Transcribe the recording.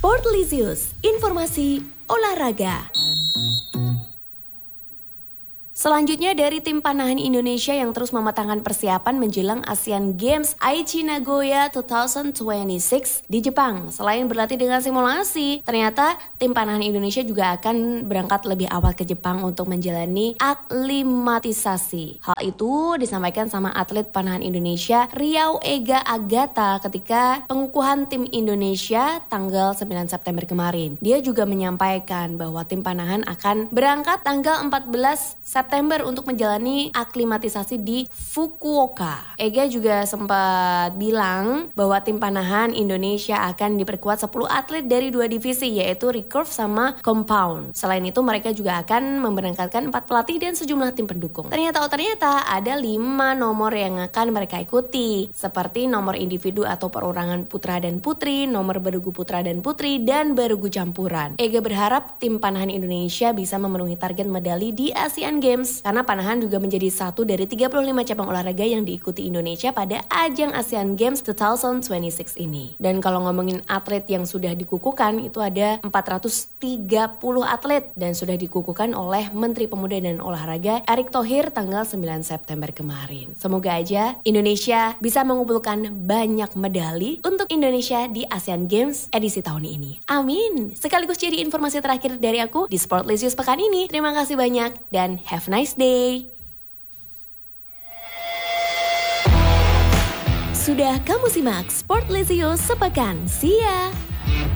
Sportlisius, informasi olahraga. Selanjutnya dari tim panahan Indonesia yang terus mematangkan persiapan menjelang Asian Games Aichi Nagoya 2026 di Jepang. Selain berlatih dengan simulasi, ternyata tim panahan Indonesia juga akan berangkat lebih awal ke Jepang untuk menjalani aklimatisasi. Hal itu disampaikan sama atlet panahan Indonesia Riau Ega Agata ketika pengukuhan tim Indonesia tanggal 9 September kemarin. Dia juga menyampaikan bahwa tim panahan akan berangkat tanggal 14 September untuk menjalani aklimatisasi di Fukuoka. Ega juga sempat bilang bahwa tim panahan Indonesia akan diperkuat 10 atlet dari 2 divisi yaitu recurve sama compound. Selain itu mereka juga akan memberangkatkan 4 pelatih dan sejumlah tim pendukung. Ternyata ada 5 nomor yang akan mereka ikuti seperti nomor individu atau perorangan putra dan putri, nomor bergu putra dan putri, dan bergu campuran. Ega berharap tim panahan Indonesia bisa memenuhi target medali di Asian Games karena panahan juga menjadi satu dari 35 cabang olahraga yang diikuti Indonesia pada ajang Asian Games 2026 ini. Dan kalau ngomongin atlet yang sudah dikukuhkan itu ada 430 atlet dan sudah dikukuhkan oleh Menteri Pemuda dan Olahraga Erick Thohir tanggal 9 September kemarin. Semoga aja Indonesia bisa mengumpulkan banyak medali untuk Indonesia di Asian Games edisi tahun ini. Amin. Sekaligus jadi informasi terakhir dari aku di Sportlisius pekan ini. Terima kasih banyak dan have a nice day. Sudah kamu simak Sportlisius sepekan. See ya.